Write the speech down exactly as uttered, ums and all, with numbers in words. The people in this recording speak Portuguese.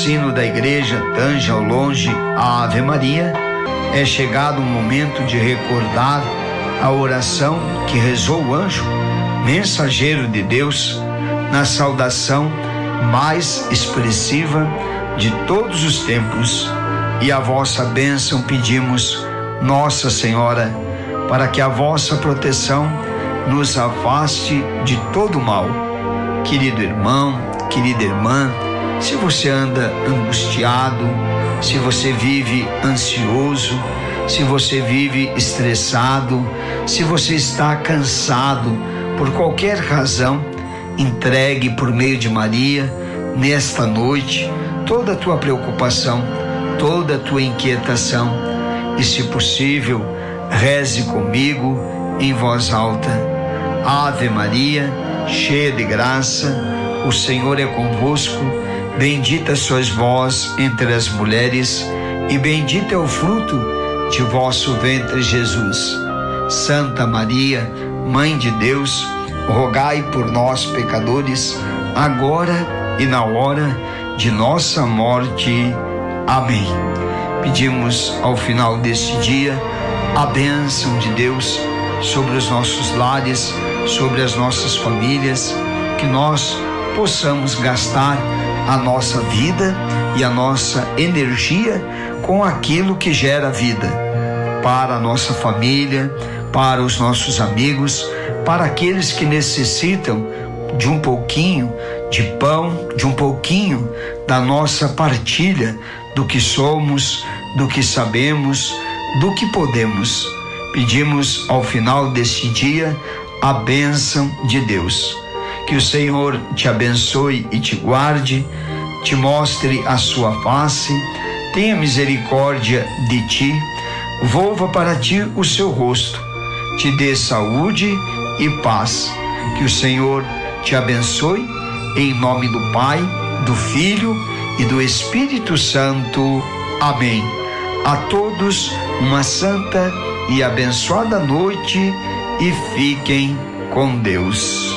sino da igreja tange ao longe a Ave Maria, é chegado o momento de recordar a oração que rezou o anjo, mensageiro de Deus, na saudação mais expressiva de todos os tempos. E a vossa bênção pedimos, Nossa Senhora, para que a vossa proteção nos afaste de todo mal. Querido irmão, querida irmã, se você anda angustiado, se você vive ansioso, se você vive estressado, se você está cansado por qualquer razão, entregue por meio de Maria, nesta noite, toda a tua preocupação, toda a tua inquietação, e se possível, reze comigo em voz alta. Ave Maria, cheia de graça, o Senhor é convosco, bendita sois vós entre as mulheres, e bendito é o fruto de vosso ventre, Jesus. Santa Maria, Mãe de Deus, rogai por nós, pecadores, agora e na hora de nossa morte. Amém. Pedimos ao final deste dia a bênção de Deus sobre os nossos lares, sobre as nossas famílias, que nós possamos gastar a nossa vida e a nossa energia com aquilo que gera vida, para a nossa família, para os nossos amigos, para aqueles que necessitam de um pouquinho de pão, de um pouquinho da nossa partilha, do que somos, do que sabemos, do que podemos. Pedimos ao final deste dia a bênção de Deus. Que o Senhor te abençoe e te guarde, te mostre a sua face, tenha misericórdia de ti, volva para ti o seu rosto, te dê saúde e paz. Que o Senhor te abençoe, em nome do Pai, do Filho e do Espírito Santo. Amém. A todos uma santa e abençoada noite, e fiquem com Deus.